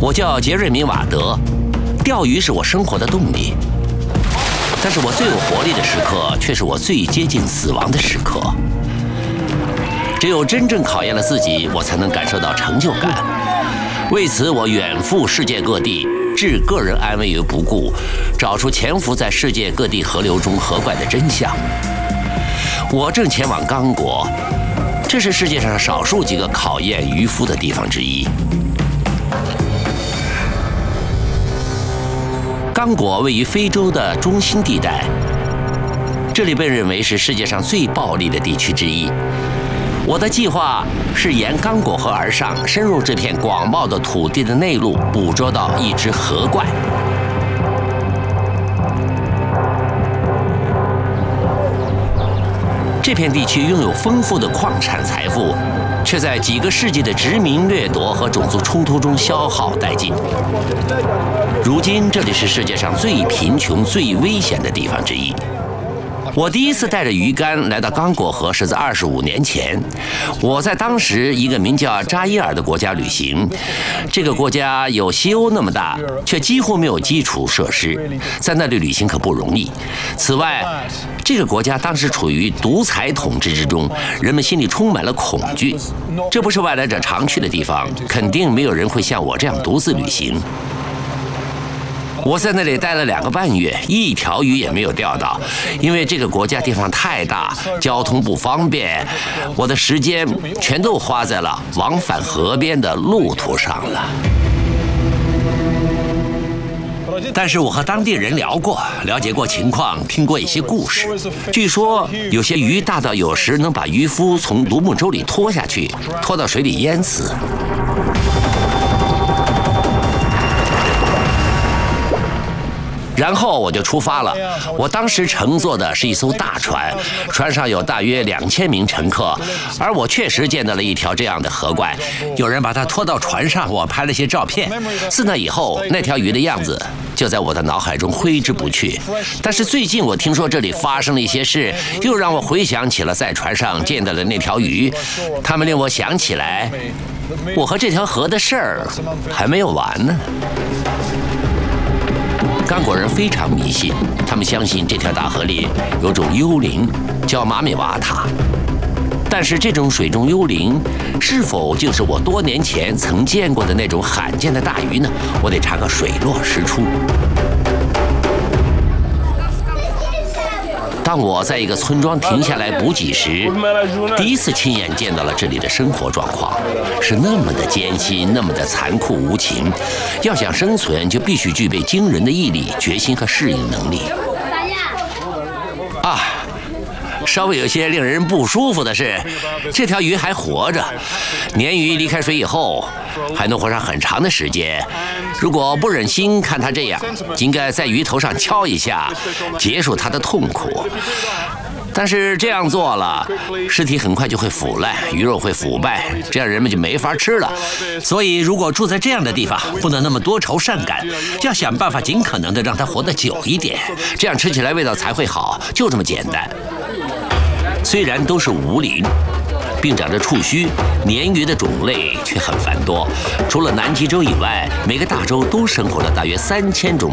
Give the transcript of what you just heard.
我叫杰瑞米·瓦德，钓鱼是我生活的动力。但是我最有活力的时刻，却是我最接近死亡的时刻。只有真正考验了自己，我才能感受到成就感。为此，我远赴世界各地，置个人安危于不顾，找出潜伏在世界各地河流中河怪的真相。我正前往刚果，这是世界上少数几个考验渔夫的地方之一。刚果位于非洲的中心地带，这里被认为是世界上最暴力的地区之一。我的计划是沿刚果河而上，深入这片广袤的土地的内陆，捕捉到一只河怪。这片地区拥有丰富的矿产财富，却在几个世纪的殖民掠夺和种族冲突中消耗殆尽。如今，这里是世界上最贫穷、最危险的地方之一。我第一次带着鱼竿来到刚果河是在25年前，我在当时一个名叫扎伊尔的国家旅行。这个国家有西欧那么大，却几乎没有基础设施，在那里旅行可不容易。此外，这个国家当时处于独裁统治之中，人们心里充满了恐惧。这不是外来者常去的地方，肯定没有人会像我这样独自旅行。我在那里待了2个半月，一条鱼也没有钓到，因为这个国家地方太大，交通不方便，我的时间全都花在了往返河边的路途上了。但是我和当地人聊过，了解过情况，听过一些故事。据说有些鱼大到有时能把渔夫从独木舟里拖下去，拖到水里淹死。然后我就出发了。我当时乘坐的是一艘大船，船上有大约2000名乘客，而我确实见到了一条这样的河怪。有人把它拖到船上，我拍了些照片。自那以后，那条鱼的样子就在我的脑海中挥之不去。但是最近我听说这里发生了一些事，又让我回想起了在船上见到的那条鱼，它们令我想起来，我和这条河的事儿还没有完呢。刚果人非常迷信，他们相信这条大河里有种幽灵叫马米瓦塔。但是这种水中幽灵是否就是我多年前曾见过的那种罕见的大鱼呢？我得查个水落石出。当我在一个村庄停下来补给时，第一次亲眼见到了这里的生活状况，是那么的艰辛，那么的残酷无情。要想生存，就必须具备惊人的毅力、决心和适应能力。稍微有些令人不舒服的是，这条鱼还活着。鲶鱼离开水以后，还能活上很长的时间。如果不忍心看它这样，应该在鱼头上敲一下，结束它的痛苦。但是这样做了，尸体很快就会腐烂，鱼肉会腐败，这样人们就没法吃了。所以，如果住在这样的地方，不能那么多愁善感，要想办法尽可能的让它活得久一点，这样吃起来味道才会好，就这么简单。虽然都是无鳞，并长着触须，鲶鱼的种类却很繁多。除了南极洲以外，每个大洲都生活了大约3000种